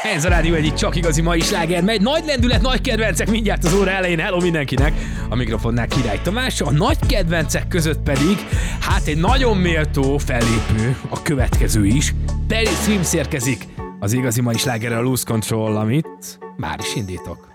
Ez a rádió egyik csak igazi mai sláger, megy. Nagy lendület, nagy kedvencek mindjárt az óra elején. Hello mindenkinek! A mikrofonnál Király Tamás, a nagy kedvencek között pedig, hát egy nagyon méltó fellépő, a következő is. Terry Swims érkezik az igazi mai slágerrel, a Lose Control, amit már is indítok.